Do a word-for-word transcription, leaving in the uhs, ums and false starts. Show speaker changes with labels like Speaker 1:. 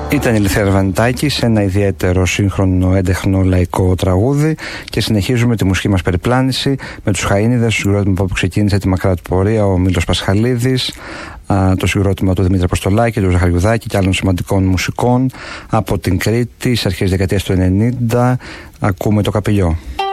Speaker 1: Ήταν η Ελευθερία Αρβανιτάκη σε ένα ιδιαίτερο σύγχρονο έντεχνο λαϊκό τραγούδι και συνεχίζουμε τη μουσική μας περιπλάνηση με τους Χαΐνιδες, το συγκρότημα που ξεκίνησε τη μακρά του πορεία, ο Μήλος Πασχαλίδης, το συγκρότημα του Δημήτρη Αποστολάκη, του Ζαχαριουδάκη και άλλων σημαντικών μουσικών από την Κρήτη στις αρχές της δεκαετίας του ενενήντα. Ακούμε το Καπηλιό.